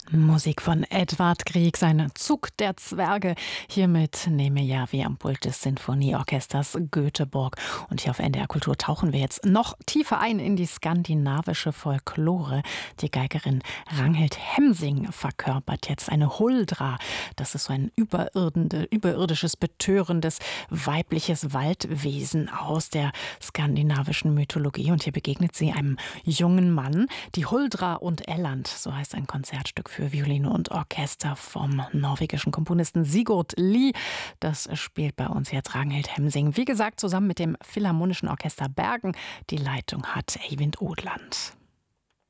Musik von Edvard Grieg, sein Zug der Zwerge. Hiermit Nemejavi am Pult des Sinfonieorchesters Göteborg. Und hier auf NDR Kultur tauchen wir jetzt noch tiefer ein in die skandinavische Folklore. Die Geigerin Ragnhild Hemsing verkörpert jetzt eine Huldra. Das ist so ein überirdisches, betörendes, weibliches Waldwesen aus der skandinavischen Mythologie. Und hier begegnet sie einem jungen Mann. Die Huldra und Elland, so heißt ein Konzertstück für Violine und Orchester vom norwegischen Komponisten Sigurd Lie. Das spielt bei uns jetzt Ragnhild Hemsing. Wie gesagt, zusammen mit dem Philharmonischen Orchester Bergen. Die Leitung hat Eyvind Odland.